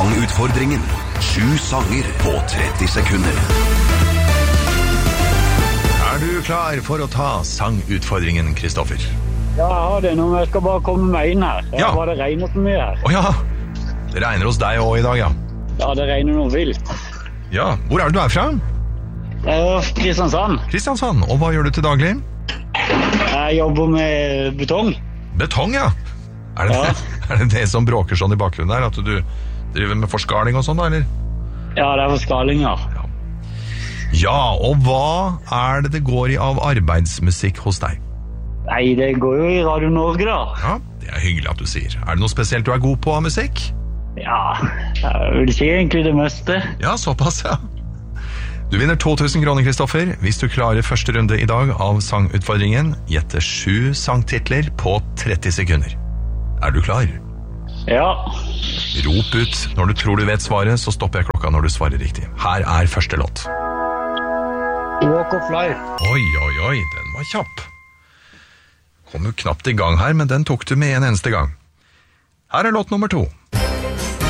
Sangutfordringen. 7 sanger på 30 sekunder. Er du klar for å ta sangutfordringen, Kristoffer? Ja, jeg har det nå, men jeg skal bare komme meg inn her. Ja. Bare det regner så mye her. Åja, det regner hos deg også i dag, ja. Ja, det regner noe vilt. Ja, hvor er det du er fra? Kristiansand. Kristiansand, og hva gjør du til daglig? Jeg jobber med betong. Betong, ja. Er det, Ja. er det det som bråker sånn i bakgrunnen der, at du driver med forskaling og sånn da, eller? Ja, det er forskalinger. Ja, og hva er det går i av arbeidsmusikk hos deg? Nei, det går jo i Radio Norge da. Ja, det er hyggelig at du sier. Er det noe spesielt du er god på av musikk? Ja, jeg vil si egentlig det meste. Ja, såpass, ja. Du vinner 2000 kroner, Kristoffer, hvis du klarer første runde i dag av sangutfordringen. Gjette 7 sangtitler på 30 sekunder. Er du klar? Ja. Rop ut når du tror du vet svaret, så stopper jeg klokka når du svarer riktig. Her er første låt. Walk of Life. Oi, den var kjapp. Kom jo knapt i gang her, men den tok du med en eneste gang. Her er låt nummer 2.